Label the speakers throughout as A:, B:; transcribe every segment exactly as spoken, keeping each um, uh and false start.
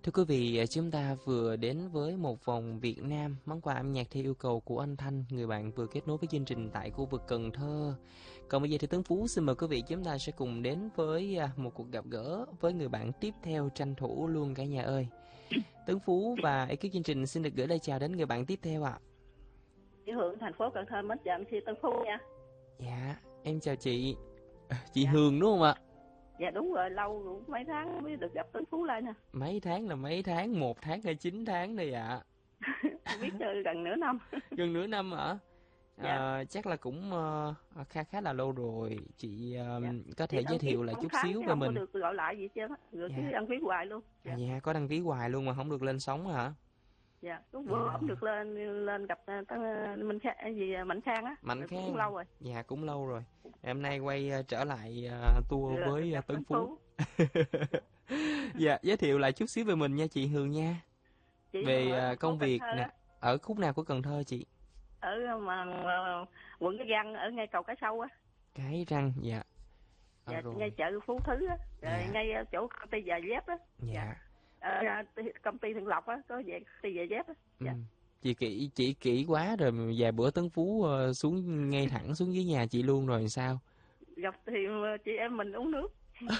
A: Thưa quý vị, chúng ta vừa đến với một vòng Việt Nam, món quà âm nhạc theo yêu cầu của anh Thanh, người bạn vừa kết nối với chương trình tại khu vực Cần Thơ. Còn bây giờ thì Tuấn Phú xin mời quý vị chúng ta sẽ cùng đến với một cuộc gặp gỡ với người bạn tiếp theo, tranh thủ luôn cả nhà ơi. Tuấn Phú và ekip chương trình xin được gửi lời chào đến người bạn tiếp theo ạ. À.
B: Chị Hương, thành phố Cần Thơ, mến chào em xê Tuấn Phú nha.
A: Dạ, em chào chị. Chị
B: dạ.
A: Hương đúng không ạ?
B: Dạ đúng rồi, lâu cũng mấy tháng mới được gặp Tuấn Phú lại nè.
A: Mấy tháng là mấy tháng, một tháng hay chín tháng đây ạ?
B: À? Biết gần nửa năm.
A: Gần nửa năm hả?
B: Dạ.
A: À, chắc là cũng uh, khá khá là lâu rồi. Chị uh,
B: dạ.
A: có thể
B: chị
A: giới thiệu lại chút xíu về
B: không
A: mình.
B: Không có được gọi lại gì chứ, rồi dạ. cứ đăng ký hoài luôn.
A: Dạ. À, dạ, có đăng ký hoài luôn mà không được lên sóng hả?
B: Dạ, cũng vừa không được lên lên gặp uh, Minh Khang gì Mạnh Khang á.
A: Mạnh Khang
B: cũng lâu rồi.
A: Dạ cũng lâu rồi. Hôm nay quay uh, trở lại uh, tour rồi, với uh, Tuấn Phú. Phú. Dạ, giới thiệu lại chút xíu về mình nha chị Hương nha. Chị về uh, công việc nè. Ở khúc nào của Cần Thơ chị?
B: Ở mà uh, quận Cái Răng, ở ngay cầu Cái Sâu á.
A: Cái Răng, dạ.
B: Dạ, ngay chợ Phú Thứ á, rồi dạ. ngay chỗ công ty giày dép á.
A: Dạ. dạ.
B: Ở công ty Thượng Lộc á, có về công ty giày dép á. Dạ.
A: Ừ. Chị kỹ chị kỹ quá rồi, vài bữa Tấn Phú uh, xuống ngay thẳng xuống dưới nhà chị luôn rồi sao?
B: Gặp thì chị em mình uống nước.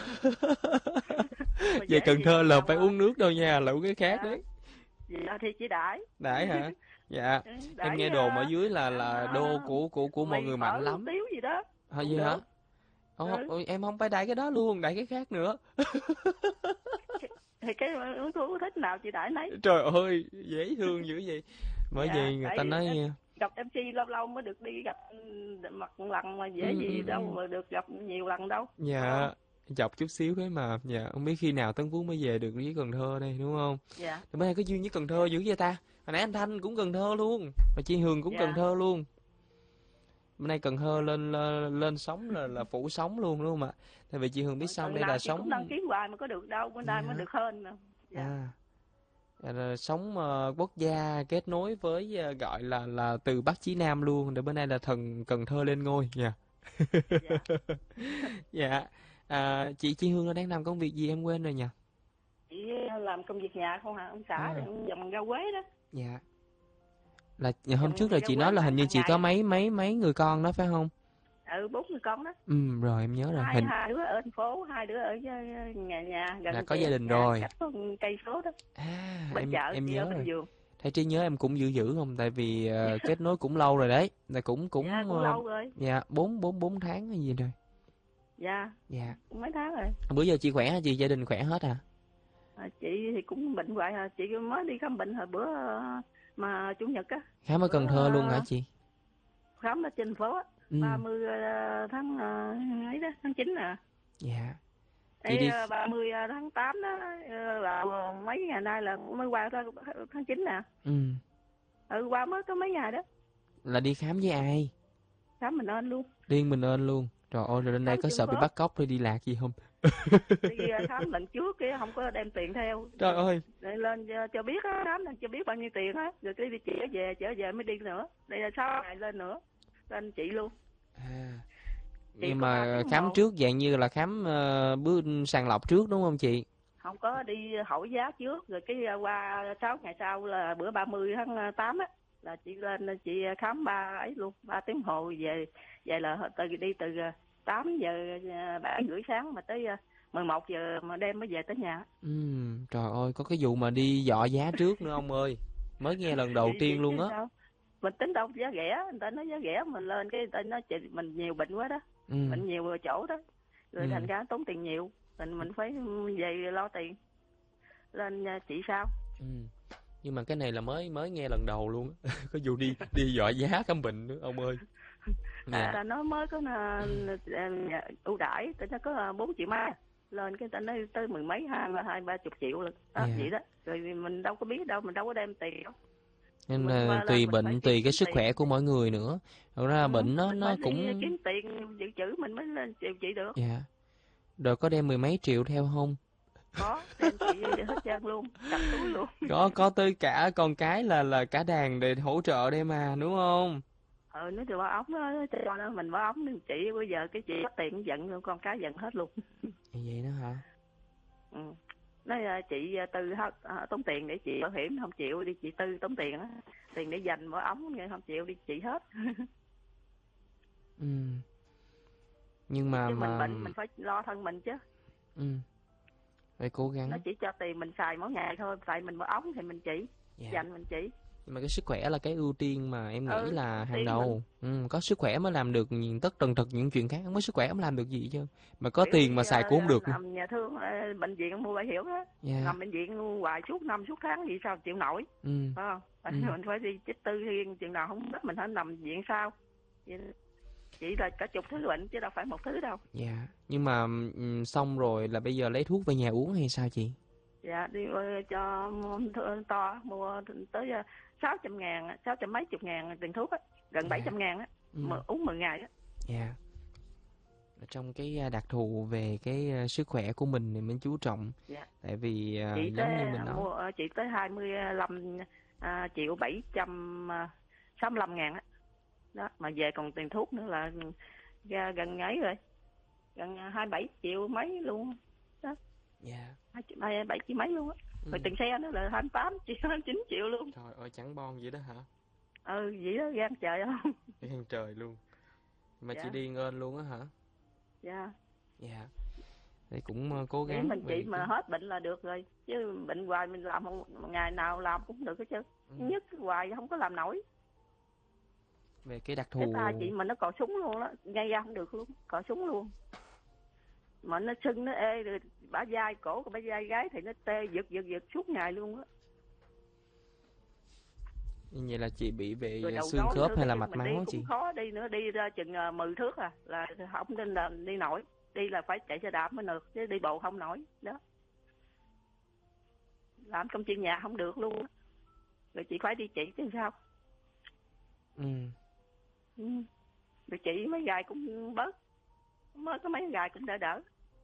A: Về Cần Thơ là phải uống nước đâu nha, là uống cái khác
B: dạ.
A: đấy.
B: Dạ thì chị đãi.
A: Đãi hả? Dạ. Đãi, em nghe đồn ở dưới là là đô của của của mọi người mạnh lắm.
B: Tiếu gì đó.
A: Hả gì hả? Ồ, ừ. Em không phải đãi cái đó luôn, đãi cái khác nữa.
B: Thì cái uống thuốc thích nào chị đãi nấy.
A: Trời ơi, dễ thương dữ vậy. Bởi dạ, vì người ta nói
B: gặp em xê lâu lâu mới được đi gặp mặt một lần mà dễ ừ, gì ừ, đâu mà được gặp nhiều lần đâu.
A: Dạ. À. Chọc chút xíu thế mà. Dạ, không biết khi nào Tấn Phú mới về được với Cần Thơ đây đúng không?
B: Dạ.
A: Bữa nay có duyên với Cần Thơ dữ vậy ta? Hồi nãy anh Thanh cũng Cần Thơ luôn, và chị Hương cũng dạ. Cần Thơ luôn. Bữa nay Cần Thơ lên lên, lên sóng là là phủ sóng luôn đúng không ạ? Tại vì chị Hương biết xong đây là sóng.
B: Cũng đăng ký hoài mà có được đâu, bữa nay dạ. mới được hơn nè. Dạ.
A: À. Sống uh, quốc gia kết nối với uh, gọi là là từ Bắc chí Nam luôn, để bữa nay là thần Cần Thơ lên ngôi nha. Yeah. dạ. dạ. À, chị chị Hương đang làm công việc gì em quên rồi nhỉ?
B: Chị làm công việc nhà không hả? Ông xã à. Dòng rau quế đó.
A: Dạ. Là hôm trước là chị nói là hình như chị có mấy mấy mấy người con đó phải không?
B: Ừ, bốn người con đó.
A: Ừ, rồi em nhớ rồi.
B: Hai, hình... hai đứa ở thành phố, hai đứa ở nhà nhà gần
A: là có gia đình rồi.
B: Cách có cây số đó.
A: À,
B: bên
A: em
B: chợ,
A: em nhớ rồi.
B: Vườn.
A: Thấy trí nhớ em cũng dữ dữ không? Tại vì uh, kết nối cũng lâu rồi đấy. Là cũng cũng
B: dạ, cũng uh, lâu rồi.
A: Dạ, bốn bốn bốn tháng hay gì rồi.
B: Dạ.
A: Dạ.
B: Cũng mấy tháng rồi.
A: Bữa giờ chị khỏe hả chị? Gia đình khỏe hết hả?
B: À, chị thì cũng bệnh hoài hả? Chị mới đi khám bệnh hồi bữa mà chủ nhật á.
A: Khám ở Cần Thơ luôn hả chị?
B: Khám ở trên phố á. Ừ. ba mươi tháng ấy đó, tháng chín nè.
A: Dạ.
B: Chị đi ba mươi tháng tám đó là mấy ngày nay là mới qua tháng chín nè.
A: Ừ.
B: Ừ, qua mới có mấy ngày đó.
A: Là đi khám với ai?
B: Khám mình ơn luôn.
A: Điên mình ơn luôn. Trời ơi, rồi lên đây có sợ bị bắt cóc hay đi lạc gì không?
B: Đi khám lần trước kia không có đem tiền theo.
A: Trời ơi.
B: Để lên cho biết á, khám lần cho biết bao nhiêu tiền á, rồi cái đi chị trở về, trở về mới đi nữa. Đây là sáu ngày lên nữa. Lên chị luôn.
A: À. Chị nhưng mà khám trước dạng như là khám uh, bước sàng lọc trước đúng không chị?
B: Không có, đi hỏi giá trước rồi cái qua sáu ngày sau là bữa ba mươi tháng tám á là chị lên chị khám ba ấy luôn, ba tiếng hồ về. Vậy là từ đi từ tám giờ bảy rưỡi sáng mà tới mười một giờ mà đêm mới về tới nhà.
A: Ừ, trời ơi, có cái vụ mà đi dọ giá trước nữa ông ơi. Mới nghe lần đầu tiên luôn á.
B: Mình tính đâu giá rẻ, người ta nói giá rẻ mình lên cái người ta nói chị mình nhiều bệnh quá đó. Ừ. Bệnh nhiều chỗ đó. Rồi ừ. thành ra tốn tiền nhiều, mình mình phải về lo tiền. Lên chị sao?
A: Ừ. Nhưng mà cái này là mới mới nghe lần đầu luôn á. Có vụ đi đi dọ giá khám bệnh nữa ông ơi.
B: À, ta nói mới có ưu đãi, ta nó có bốn triệu mấy. Lên cái ta nói tới mười mấy hai hai ba chục triệu rồi. Đó, yeah. Vậy đó. Rồi mình đâu có biết đâu, mình đâu có đem tiền đâu.
A: Nên là tùy bệnh tùy cái sức tiền. Khỏe của mỗi người nữa. Thật ra ừ, bệnh nó nó cũng
B: kiếm tiền dự trữ mình mới lên chịu chị được.
A: Dạ. Rồi có đem mười mấy triệu theo không?
B: Có, đem chị hết trơn luôn, cầm túi luôn.
A: Có có tới cả con cái là là cả đàn để hỗ trợ đây mà, đúng không?
B: Ừ, nó từ bao ống đó, cho nó mình bao ống nên chị bây giờ cái chị có tiền giận con cái giận hết luôn.
A: Vậy đó hả?
B: Ừ. nói là chị Tư hết à, tốn tiền để chị bảo hiểm, không chịu đi chị Tư tốn tiền á, tiền để dành mở ống nhưng không chịu đi chị hết.
A: Ừ. Nhưng mà
B: Chứ mình
A: mà
B: bệnh mình phải lo thân mình chứ.
A: ừ, phải cố
B: Nó
A: gắng.
B: chỉ cho tiền mình xài mỗi ngày thôi, tại mình mở ống thì mình chỉ
A: Dạ.
B: dành mình chỉ.
A: Nhưng mà cái sức khỏe là cái ưu tiên mà em nghĩ
B: Ừ,
A: là hàng
B: tiên mình
A: đầu. Ừ, có sức khỏe mới làm được những tất tần tật những chuyện khác, không có sức khỏe không làm được gì chứ. Mà có
B: biểu
A: tiền mà
B: đi
A: xài cũng không
B: uh,
A: được nữa.
B: nằm nhà thương uh, bệnh viện mua bảo hiểm á,
A: Dạ.
B: nằm bệnh viện hoài suốt năm suốt tháng gì sao chịu nổi,
A: Ừ.
B: phải không?
A: Ừ.
B: Mình phải đi chích tư thiên, chừng nào không biết mình phải nằm viện sao. Chỉ là cả chục thứ bệnh chứ đâu phải một thứ đâu.
A: Dạ. Nhưng mà ừm, xong rồi là bây giờ lấy thuốc về nhà uống hay sao chị?
B: Dạ đi ờ, cho th- to mua tới ờ, sáu trăm ngàn, sáu trăm mấy chục ngàn tiền thuốc á, gần bảy
A: Dạ.
B: trăm ngàn á,
A: Ừ.
B: mà uống mười ngày á.
A: Dạ. Ở trong cái à, đặc thù về cái à, sức khỏe của mình thì mình chú trọng.
B: Dạ.
A: Tại vì à,
B: Chị
A: giống như
B: tới
A: mình nói.
B: mua ờ, chị tới hai mươi lăm à, triệu bảy trăm sáu mươi lăm ngàn á. Đó, mà về còn tiền thuốc nữa là ra gần ấy rồi, gần hai mươi bảy triệu mấy luôn đó.
A: Dạ.
B: hai mươi bảy triệu mấy luôn á.
A: Ừ.
B: Rồi tiền xe nữa là hai mươi tám triệu, hai mươi chín triệu luôn.
A: Trời ơi, chẳng bon vậy đó hả?
B: Ừ vậy đó, gan trời không.
A: Gan trời luôn. Mà chị
B: Dạ.
A: điên ơn luôn á hả?
B: Dạ.
A: Dạ. Thì cũng ờ, cố
B: Để
A: gắng
B: mình chị
A: về
B: mà
A: cái.
B: hết bệnh là được rồi, chứ bệnh hoài mình làm không, ngày nào làm cũng được hết chứ.
A: Ừ.
B: Nhất hoài không có làm nổi.
A: Về cái đặc
B: Cái tay
A: thù.
B: chị mà nó cò súng luôn đó, ngay ra không được luôn, cò súng luôn. Mà nó sưng nó ê rồi, bả vai cổ của bả vai gái thì nó tê giật giật giật suốt ngày luôn á.
A: Như vậy là chị bị
B: Rồi
A: về
B: đầu
A: xương
B: gối
A: khớp
B: nữa,
A: hay
B: cái
A: là
B: chân
A: mạch
B: mình đi
A: máu
B: cũng
A: chị?
B: khó, đi nữa đi ra chừng uh, mười thước à là không nên là đi nổi. Đi là phải chạy xe đạp mới được, chứ đi bộ không nổi đó. Làm công chuyện nhà không được luôn á. Rồi chị phải đi chị chứ sao.
A: Ừ.
B: Ừ. Rồi chị mấy gài cũng bớt, mới có mấy gài cũng đỡ đỡ.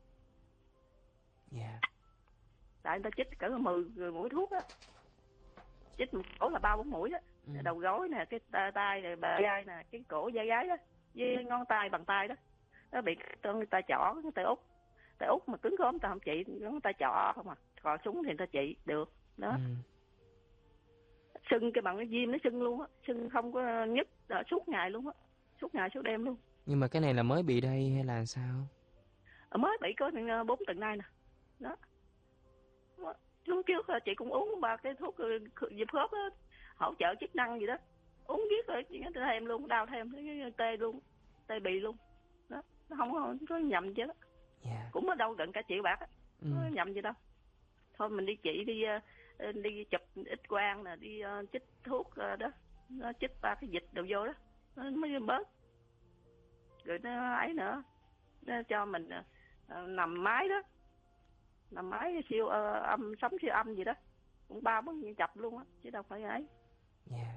A: Dạ.
B: Tại người ta chích cỡ mười mũi thuốc á, chích một cổ là ba bốn mũi á.
A: Ừ.
B: Đầu gối nè, cái tay, tay này, bờ vai nè, cái cổ vai gái đó, với ngón tay bằng tay đó. Nó bị người ta chỏ, người ta út, tay út mà cứng gớm ta không trị, ngón tay chỏ không à, cò súng thì người ta trị được đó.
A: Ừ.
B: Sưng cái bằng cái viêm nó sưng luôn á, sưng không có nhức đó, suốt ngày luôn á, suốt ngày suốt đêm luôn.
A: Nhưng mà cái này là mới bị đây hay là sao?
B: Ở mới bị có bốn tuần nay nè đó. Lúc trước chị cũng uống ba cái thuốc diệp khớp á, hỗ trợ chức năng gì đó, uống giết rồi chị nó thêm luôn, đau thêm cái tê luôn, tê bì luôn đó. Nó không có, có nhầm chứ đó.
A: Dạ.
B: Cũng ở đâu gần cả triệu bạc á.
A: Ừ.
B: Nó nhầm gì đâu. Thôi mình đi chị đi đi chụp ít quang nè, đi uh, chích thuốc uh, đó, nó chích ba cái dịch đầu vô đó nó mới bớt. Rồi nó ấy nữa, nó cho mình uh, nằm máy đó, nằm máy siêu uh, âm sóng siêu âm gì đó, cũng ba bốn chập luôn á chứ đâu phải ấy.
A: Dạ.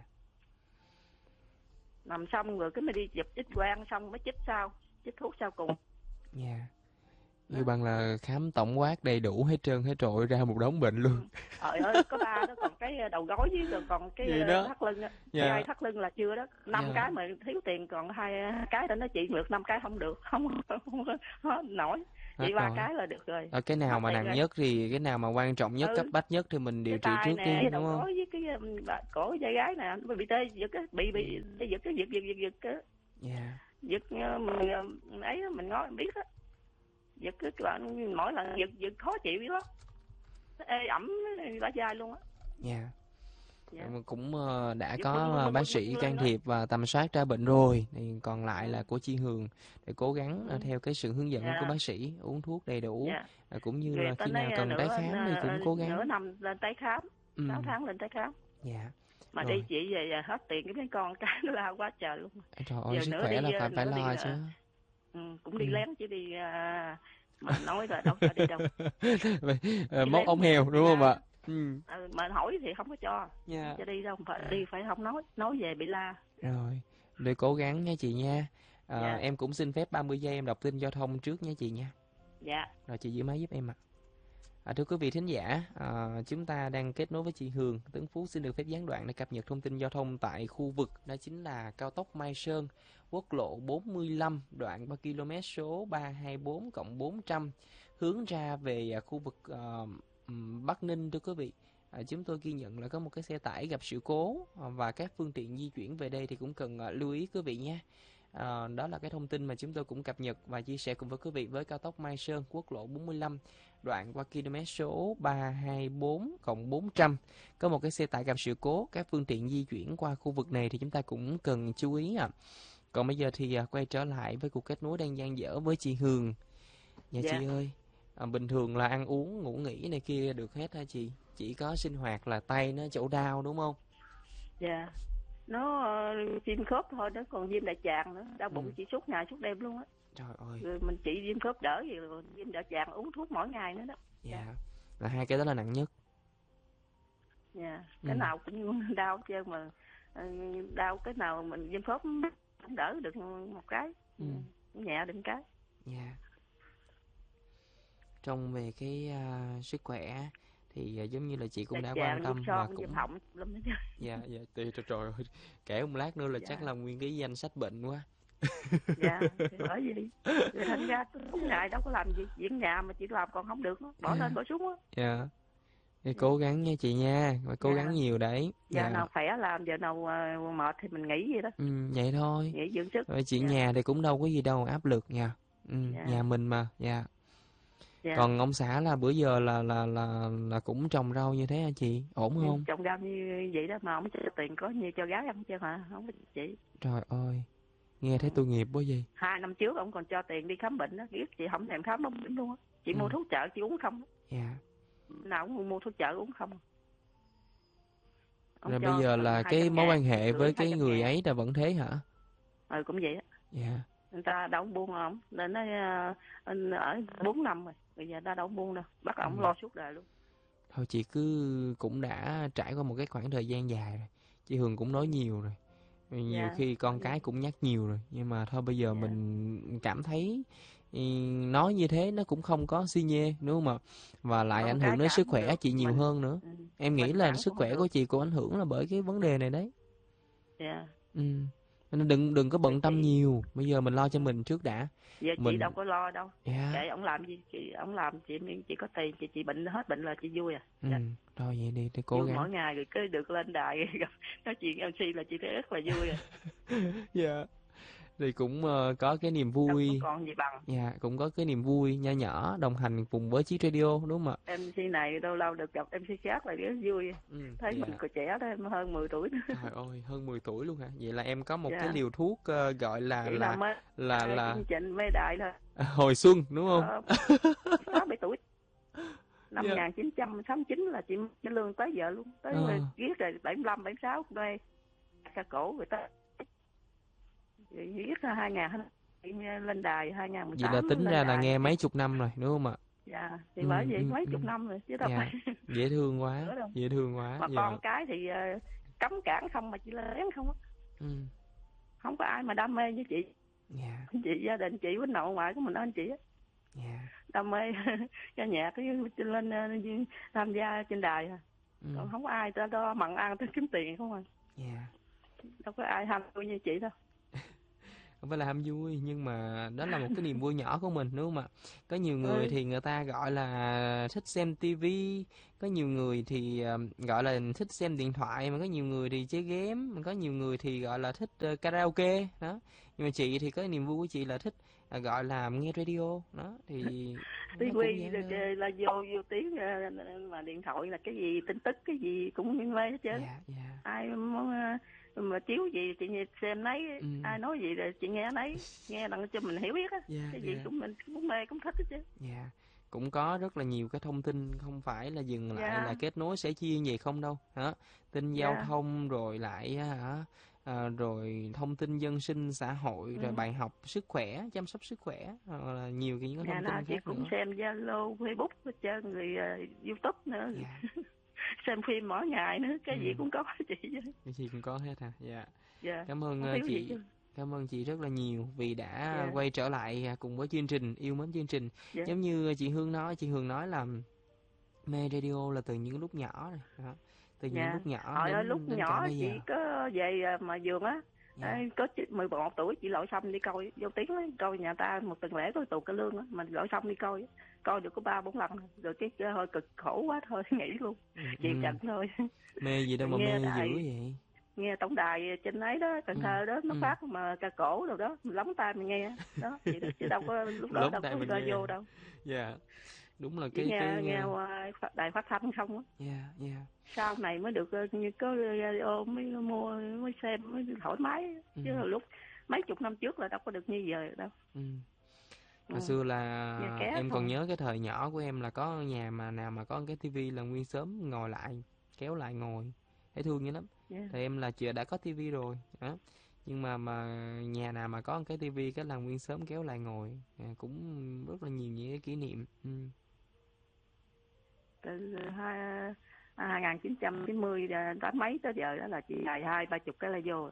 B: Nằm xong rồi cái mới đi chụp ít quang xong mới chích sau, chích thuốc sau cùng.
A: Dạ. Như bằng là khám tổng quát đầy đủ hết trơn hết trội ra một đống bệnh luôn.
B: Trời ơi, có ba đó, còn cái đầu gối với rồi còn cái
A: Vậy đó.
B: thắt lưng á.
A: Dạ.
B: Gai thắt lưng là chưa đó. Năm
A: Dạ.
B: cái mà thiếu tiền, còn hai cái đó nó trị được, năm cái không được, không, không, không nổi. Chỉ ba cái là được rồi.
A: Ở cái nào mà nặng
B: rồi.
A: nhất thì cái nào mà quan trọng nhất,
B: Ừ.
A: cấp bách nhất thì mình điều
B: Cái
A: trị
B: tay
A: trước
B: nè,
A: đi,
B: cái
A: đúng
B: đầu
A: không?
B: gối với cái um, cổ vai gái nè, nó bị tê giật á, bị bị tê giật cái giật giật giật giật cái.
A: Dạ.
B: Giật uh, mình uh, ấy đó, mình ngó mình biết á. Giật cái bạn mỗi lần giật giật khó chịu vậy đó. Nó ê ẩm bả vai luôn á.
A: Dạ.
B: Dạ.
A: Cũng uh, đã
B: Giật
A: có
B: bưng, bưng, bưng,
A: bác
B: bưng,
A: sĩ
B: bưng
A: can
B: lên đó.
A: thiệp và tầm soát ra bệnh rồi, thì còn lại
B: Ừ.
A: là của chị Hường để cố gắng
B: Ừ.
A: uh, theo cái sự hướng dẫn
B: Dạ.
A: của bác sĩ, uống thuốc đầy đủ.
B: Dạ.
A: uh, cũng như
B: Rồi
A: là
B: ta
A: khi
B: nói
A: nào cần tái
B: nửa
A: khám thì cũng cố gắng.
B: nửa năm lên tái khám,
A: Ừ.
B: sáu tháng lên tái khám.
A: Dạ.
B: Mà
A: Rồi.
B: đi chị về hết tiền cái mấy con cái nó la quá trời luôn.
A: Trời ơi,
B: Giờ
A: sức
B: nữa
A: khỏe
B: đi
A: là phải phải
B: nữa đi
A: lo chứ.
B: là, ừ, cũng đi
A: Ừ.
B: lén chứ đi à, mình nói rồi đâu cho đi đâu.
A: uh, móc ống heo đúng không ạ? Ừ.
B: Ừ, mà hỏi thì không có cho.
A: Yeah.
B: Không cho đi đâu, phải đi phải không nói, nói về bị la.
A: Rồi, để cố gắng nha chị nha. À,
B: Dạ.
A: em cũng xin phép ba mươi giây em đọc tin giao thông trước nha chị nha.
B: Dạ.
A: Rồi chị giữ máy giúp em ạ. À, thưa quý vị thính giả, à, chúng ta đang kết nối với chị Hường. Tấn Phú xin được phép gián đoạn để cập nhật thông tin giao thông tại khu vực đó chính là cao tốc Mai Sơn, quốc lộ bốn mươi lăm đoạn ba ki lô mét số ba hai bốn cộng bốn trăm, hướng ra về à, khu vực ờ, ừm, Bắc Ninh thưa quý vị. À, chúng tôi ghi nhận là có một cái xe tải gặp sự cố à, và các phương tiện di chuyển về đây thì cũng cần à, lưu ý quý vị nha. À, đó là cái thông tin mà chúng tôi cũng cập nhật và chia sẻ cùng với quý vị với cao tốc Mai Sơn, quốc lộ bốn mươi lăm, đoạn qua km số ba hai bốn cộng bốn trăm. Có một cái xe tải gặp sự cố, các phương tiện di chuyển qua khu vực này thì chúng ta cũng cần chú ý ạ. À. Còn bây giờ thì à, quay trở lại với cuộc kết nối đang dang dở với chị Hường. Dạ
B: Dạ.
A: chị ơi, à, bình thường là ăn uống, ngủ nghỉ này kia được hết hả chị? Chỉ có sinh hoạt là tay nó chỗ đau đúng không?
B: Dạ. Nó uh, viêm khớp thôi đó, còn viêm đại tràng nữa, đau
A: Ừ.
B: bụng chỉ suốt ngày suốt đêm luôn á.
A: Trời ơi,
B: Rồi mình chỉ viêm khớp đỡ gì rồi viêm đại tràng uống thuốc mỗi ngày nữa đó.
A: dạ. Là hai cái đó là nặng nhất.
B: Dạ.
A: Ừ.
B: Cái nào cũng đau hết trơn mà ờ, đau cái nào mình viêm khớp cũng đỡ được một cái.
A: Ừ.
B: Nhẹ được một cái.
A: Dạ. Trong về cái à, sức khỏe thì à, giống như là chị cũng
B: Đại
A: đã quan
B: tràng viêm
A: tâm và
B: son
A: cũng
B: viêm họng lắm đó chứ.
A: dạ dạ thì trời, trời ơi, kể một lát nữa là
B: Dạ.
A: chắc là nguyên cái danh sách bệnh quá.
B: Dạ, thì bởi vì rồi thành ra suốt ngày đâu có làm gì, diễn nhà mà chị làm còn không được nữa, bỏ lên bỏ xuống á.
A: Dạ. Thì cố gắng nha chị nha, phải cố
B: Dạ.
A: gắng nhiều đấy.
B: Giờ
A: Dạ.
B: nào khỏe làm, giờ nào uh, mệt thì mình nghỉ vậy đó.
A: Ừ, vậy thôi.
B: Nghỉ dưỡng sức.
A: Rồi chị
B: Dạ.
A: nhà thì cũng đâu có gì đâu áp lực nha. Ừ,
B: Dạ.
A: nhà mình mà. Dạ.
B: Dạ.
A: Còn ông xã là bữa giờ là là là là cũng trồng rau như thế hả chị? Ổn không?
B: Trồng rau như vậy đó mà không cho tiền có nhiều cho gái ăn chứ hả? Không có chị.
A: Trời ơi, nghe thấy tội nghiệp quá vậy.
B: Hai năm trước ông còn cho tiền đi khám bệnh đó, biết chị không thèm khám bệnh luôn á. Chị
A: Ừ.
B: mua thuốc chợ chị uống không.
A: Dạ.
B: Nào cũng mua thuốc chợ uống không. Ông
A: Rồi
B: cho
A: bây giờ là cái mối quan hệ với cái người ấy là vẫn thế hả?
B: Ừ, cũng vậy á.
A: Dạ.
B: Người ta đâu buông ông, nên nó anh ở bốn năm rồi, bây giờ ta đâu buông đâu, bắt ổng
A: Ừ.
B: lo suốt đời luôn.
A: Thôi chị cứ cũng đã trải qua một cái khoảng thời gian dài rồi. Chị Hường cũng nói nhiều rồi. Nhiều
B: Dạ.
A: khi con cái cũng nhắc nhiều rồi. Nhưng mà thôi bây giờ
B: Dạ.
A: mình cảm thấy ừ, nói như thế nó cũng không có xi nhê đúng không ạ? Và lại
B: Con
A: ảnh
B: cái
A: hưởng đến
B: cảm
A: sức khỏe
B: được.
A: chị nhiều
B: Mình-
A: hơn nữa.
B: Ừ.
A: Em nghĩ
B: Mình
A: là
B: cảm
A: sức
B: cũng
A: khỏe
B: được.
A: của chị cũng ảnh hưởng là bởi cái vấn đề này đấy.
B: Dạ.
A: Ừ. Nên đừng đừng có bận tâm
B: Chị-
A: nhiều. Bây giờ mình lo cho mình trước đã.
B: Giờ chị
A: Mình
B: đâu có lo đâu.
A: dạ.
B: Kệ ổng làm gì, chị ổng làm chị chị có tiền, chị chị bệnh hết bệnh là chị vui à.
A: Ừ.
B: Dạ.
A: Thôi vậy đi, để cố
B: Vui
A: gắng.
B: mỗi ngày rồi cứ được lên đài gặp nói chuyện em xê là chị thấy rất là vui à.
A: Dạ. Thì cũng ờ, có cái niềm
B: Đâu có
A: vui.
B: còn gì bằng.
A: Dạ, cũng có cái niềm vui nho nhỏ đồng hành cùng với Chí Radio đúng không ạ?
B: em xê này lâu lâu được gặp em xê khác là rất vui.
A: Ừ,
B: Thấy
A: dạ.
B: mình còn trẻ đó, em hơn mười tuổi nữa.
A: Trời ơi, hơn mười tuổi luôn hả? Vậy là em có một
B: Dạ.
A: cái liều thuốc ờ, gọi là
B: Vậy
A: là
B: là mới
A: là
B: à,
A: là
B: chương trình mê đại là
A: à, hồi xuân đúng không?
B: ờ, sáu bảy tuổi. Năm
A: Dạ.
B: một nghìn chín trăm sáu mươi chín là chị cái lương tới giờ luôn, tới
A: Ờ.
B: viết rồi bảy mươi lăm bảy mươi sáu đây ca cổ người ta viết ra hai ngàn lên đài hai ngàn mười
A: Vậy
B: tám
A: là tính
B: lên
A: ra là
B: đài.
A: nghe mấy chục năm rồi đúng không ạ?
B: Dạ thì
A: Ừ,
B: bởi vậy
A: ừ,
B: mấy
A: ừ.
B: chục năm rồi chứ đâu
A: Dạ.
B: phải.
A: Dễ thương quá,
B: Nữa đâu.
A: dễ thương quá.
B: Mà
A: Dạ.
B: con cái thì ờ, cấm cản không mà chỉ là lén không á.
A: Ừ.
B: Không có ai mà đam mê với chị.
A: Dạ.
B: Chị gia đình chị với nội ngoại của mình anh chị á.
A: Dạ.
B: Đam mê ca nhạc cái lên ờ, tham gia trên đài à.
A: Ừ.
B: Còn không có ai ta đó mặn ăn tới kiếm tiền không à.
A: Dạ.
B: Đâu có ai ham vui như chị đâu.
A: Không phải là ham vui nhưng mà đó là một cái niềm vui nhỏ của mình đúng không ạ? Có nhiều người
B: Ừ.
A: thì người ta gọi là thích xem tivi, có nhiều người thì ờ, gọi là thích xem điện thoại, mà có nhiều người thì chơi game, mà có nhiều người thì gọi là thích ờ, karaoke đó. Nhưng mà chị thì có niềm vui của chị là thích ờ, gọi là nghe radio đó thì nó cũng
B: tivi
A: giản
B: là,
A: đơn.
B: là vô vô tiếng ờ, mà điện thoại là cái gì tin tức cái gì cũng mê hết trơn.
A: Dạ dạ.
B: Ai muốn ờ, mà chiếu gì chị xem nấy.
A: Ừ.
B: Ai nói gì rồi chị nghe nấy, nghe đặng cho mình hiểu biết á.
A: Dạ,
B: Cái gì
A: dạ.
B: cũng mình cũng mê cũng thích hết chứ.
A: Dạ. Cũng có rất là nhiều cái thông tin, không phải là dừng lại
B: Dạ.
A: là kết nối sẻ chia vậy không đâu hả? Tin giao
B: Dạ.
A: thông rồi lại á hả, à, rồi thông tin dân sinh xã hội, rồi
B: Ừ.
A: bài học sức khỏe, chăm sóc sức khỏe, hoặc là nhiều cái những cái
B: Ngày
A: thông
B: nào
A: tin
B: chị
A: khác
B: cũng
A: nữa.
B: xem Zalo, Facebook hết trơn, rồi uh, YouTube nữa.
A: Dạ.
B: Xem phim mỗi ngày nữa, cái
A: Ừ.
B: gì cũng có chị chứ.
A: Cái gì cũng có hết hả? Dạ.
B: Dạ.
A: Cảm ơn
B: Không
A: ờ,
B: thiếu gì
A: chị.
B: chứ.
A: Cảm ơn chị rất là nhiều vì đã
B: Dạ.
A: quay trở lại à, cùng với chương trình, yêu mến chương trình.
B: Dạ.
A: Giống như chị Hương nói, chị Hương nói là mê radio là từ những lúc nhỏ này. Đó. Từ những
B: Dạ.
A: lúc nhỏ
B: Hồi
A: đến
B: lúc
A: đến cả
B: nhỏ
A: bây giờ.
B: chị có về mà vườn á.
A: Dạ.
B: Ê, có mười một tuổi chị lội sông đi coi vô tiếng á, coi nhà ta một tuần lễ có tụ cả lương á, mình lội sông đi coi. coi được có ba bốn lần rồi, cái hơi cực khổ quá thôi nghỉ luôn,
A: Ừ,
B: chịu
A: ừ.
B: trận thôi.
A: Mê gì đâu mà
B: Nghe
A: mê
B: đài,
A: dữ vậy.
B: nghe tổng đài trên ấy đó, Cần
A: Ừ,
B: Thơ đó, nó
A: ừ.
B: phát mà ca cổ đâu đó, mình lóng tai mình nghe đó vậy đó, chứ đâu có lúc đó
A: Lóng
B: đâu
A: tai
B: có
A: mình nghe.
B: radio đâu,
A: Dạ, đúng là
B: chỉ
A: cái
B: nghe
A: cái
B: nghe
A: ờ,
B: qua phát- đài phát thanh không á.
A: dạ, dạ.
B: Sau này mới được ờ, như có radio mới mua mới xem mới thoải mái,
A: Ừ,
B: chứ lúc mấy chục năm trước là đâu có được như giờ đâu.
A: ừ.
B: Ừ.
A: Hồi xưa
B: Nghe
A: là
B: ké
A: em còn
B: không.
A: nhớ cái thời nhỏ của em là có nhà mà nào mà có cái tivi là nguyên xóm ngồi lại, kéo lại ngồi, thấy thương dữ lắm.
B: Yeah.
A: Thì em là chưa đã có tivi rồi đó, nhưng mà mà nhà nào mà có cái tivi cái là nguyên xóm kéo lại ngồi, à, cũng rất là nhiều những cái kỷ niệm. Ừ.
B: Từ hai hai nghìn chín trăm chín mươi ra tám mấy tới giờ đó là chị xài hai ba chục cái là vô,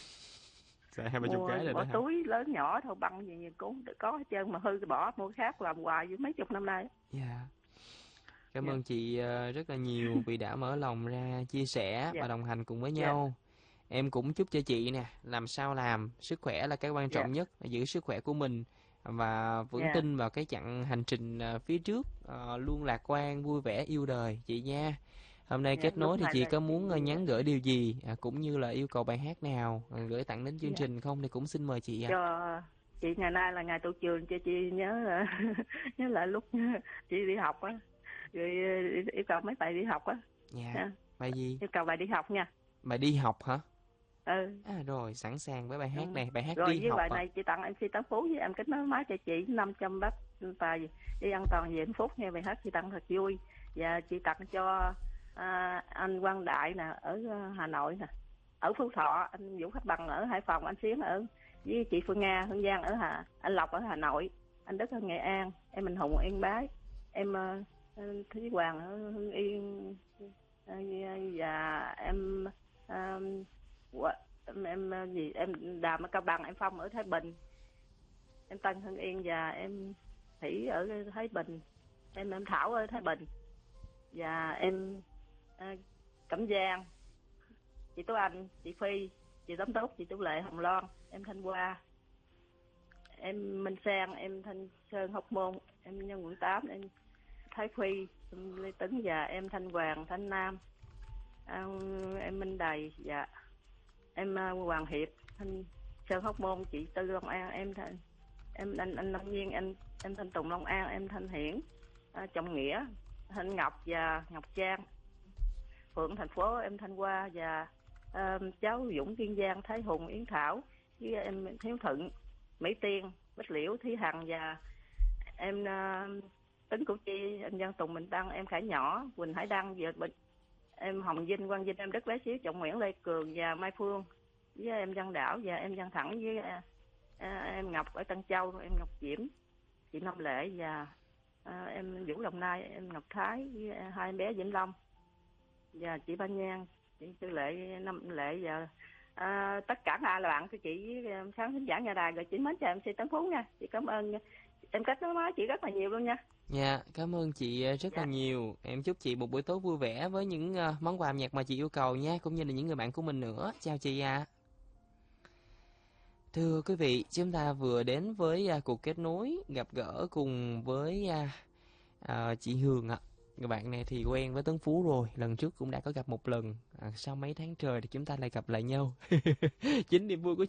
A: Xài hai ba chục
B: mua
A: cái rồi đó
B: bỏ
A: hả?
B: túi lớn nhỏ thâu băng gì, gì cũng có hết trơn, mà hư cái bỏ mua khác làm hoài với mấy chục năm nay.
A: Dạ. Cảm
B: Dạ.
A: ơn chị ờ, rất là nhiều vì đã mở lòng ra chia sẻ
B: Dạ.
A: và đồng hành cùng với
B: Dạ.
A: nhau. Em cũng chúc cho chị nè, làm sao làm, sức khỏe là cái quan
B: Dạ.
A: trọng nhất, giữ sức khỏe của mình và vững
B: Dạ.
A: tin vào cái chặng hành trình ờ, phía trước, ờ, luôn lạc quan, vui vẻ, yêu đời chị nha. Hôm nay
B: Dạ.
A: kết
B: Lúc
A: nối thì
B: này
A: chị
B: là
A: có
B: chị.
A: muốn ờ, nhắn gửi điều gì, à, cũng như là yêu cầu bài hát nào ờ, gửi tặng đến chương
B: Dạ.
A: trình không thì cũng xin mời chị ạ.
B: Cho chị, ngày nay là ngày tụ trường, cho chị nhớ là nhớ lại lúc chị đi học á, rồi yêu cầu mấy bài đi học á.
A: Dạ.
B: Nha.
A: Bài gì?
B: Yêu cầu bài đi học nha.
A: Bài đi học hả?
B: Ừ.
A: À rồi, sẵn sàng với bài
B: Ừ.
A: hát này, bài hát
B: Rồi
A: đi
B: với
A: học
B: bài
A: ạ.
B: này chị tặng em xê Tám Phú với em kết nối máy cho chị năm trăm bát tài đi an toàn về hạnh phúc nha. Bài hát chị tặng thật vui. Và chị tặng cho à, anh Quang Đại nè ở Hà Nội nè, ở Phú Thọ anh Vũ Khách Bằng ở Hải Phòng, anh Xuyến ở, với chị Phương Nga Hương Giang ở Hà, anh Lộc ở Hà Nội, anh Đức ở Nghệ An, em Minh Hùng ở Yên Bái, em uh, Thúy Hoàng ở Hưng Yên, uh, và em uh, em, em gì em Đàm ở Cao Bằng, em Phong ở Thái Bình, em Tân Hưng Yên, và em Thủy ở Thái Bình, em em Thảo ở Thái Bình, và em à, Cẩm Giang, chị Tú Anh, chị Phi, chị Tấm Tốt, chị Tú Lệ, Hồng Loan, em Thanh Hoa, em Minh Sang, em Thanh Sơn Hóc Môn, em Nhân Quận tám, em Thái Phi, em Lê Tấn, và em Thanh Hoàng, Thanh Nam, em, em Minh Đầy, và em uh, Hoàng Hiệp, Thanh Sơn Hóc Môn, chị Tư Long An, em Thanh, em anh anh Lâm Nhiên, em em Thanh Tùng Long An, em Thanh Hiển, uh, Trọng Nghĩa, Thanh Ngọc và Ngọc Trang, Phượng thành phố, em Thanh Hoa, và uh, cháu Dũng Kiên Giang, Thái Hùng, Yến Thảo, với em Thiếu Thuận, Mỹ Tiên, Bích Liễu, Thí Hằng, và em uh, Tấn Củ Chi, anh Văn Tùng Bình Đăng, em Khải Nhỏ, Quỳnh Hải Đăng, và Bình, em Hồng Vinh, Quang Vinh, em Đất Bé Xíu, Trọng Nguyễn, Lê Cường và Mai Phương, với em Văn Đảo, và em Văn Thẳng, với uh, em Ngọc ở Tân Châu, em Ngọc Diễm, chị Năm Lệ, và uh, em Vũ Đồng Nai, em Ngọc Thái, với uh, hai em bé Vĩnh Long, và chị Ba Nhan, chị Tư Lệ, Năm Lệ, và à, tất cả hai là bạn của chị với khán thính giả nhà đài. Rồi chị mến chào em xê Tám Phú nha, chị cảm ơn em kết nối nói chị rất là nhiều luôn nha.
A: Dạ, cảm ơn chị ờ, rất là
B: Dạ.
A: nhiều. Em chúc chị một buổi tối vui vẻ với những ờ, món quà âm nhạc mà chị yêu cầu nha, cũng như là những người bạn của mình nữa. Chào chị ạ. Thưa quý vị, chúng ta vừa đến với à, cuộc kết nối gặp gỡ cùng với à, à, chị Hường ạ. Người bạn này thì quen với Tấn Phú rồi, lần trước cũng đã có gặp một lần. À, sau mấy tháng trời thì chúng ta lại gặp lại nhau. Chính niềm vui của